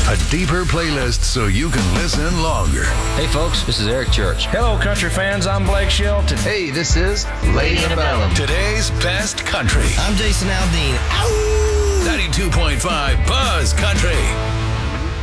A deeper playlist so you can listen longer. Hey folks, this is Eric Church. Hello country fans, I'm Blake Shelton. Hey, this is Lady Antebellum. Today's best country. I'm Jason Aldean. 92.5 Buzz Country.